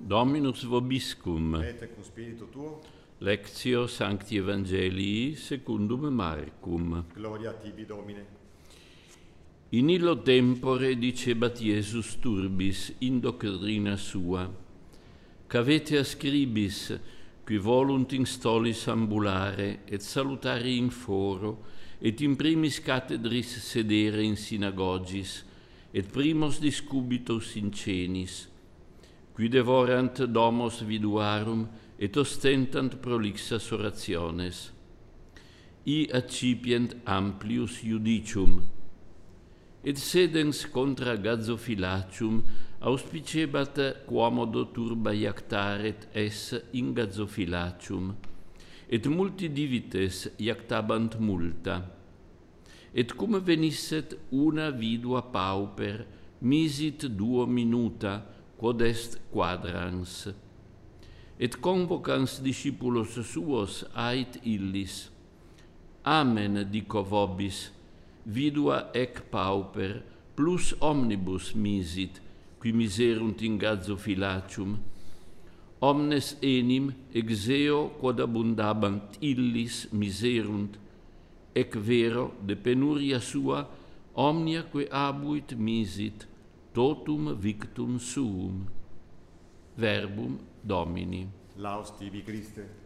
Dominus vobiscum. Et cum spiritu tuo. Lectio Sancti Evangelii secundum Marcum. Gloria tibi, Domine. In illo tempore dicebat Iesus turbis in doctrina sua, cavete a scribis, qui volunt in stolis ambulare, et salutare in foro, et in primis cathedris sedere in synagogis, et primos discubitos in cenis, qui devorant domos viduarum, et ostentant prolixas orationes. I accipient amplius judicium, et sedens contra Gazophilacium auspicebat quomodo turba iactaret esse in Gazophilacium, et multi divites iactabant multa. Et cum venisset una vidua pauper, misit duo minuta, quod est quadrans. Et convocans discipulos suos ait illis. Amen, dico vobis, vidua ec pauper, plus omnibus misit, qui miserunt in Gazophilacium. Omnes enim exeo quod abundabant illis miserunt, ec vero de penuria sua omniaque abuit misit, totum victum suum. Verbum Domini. Laus tibi, Christe.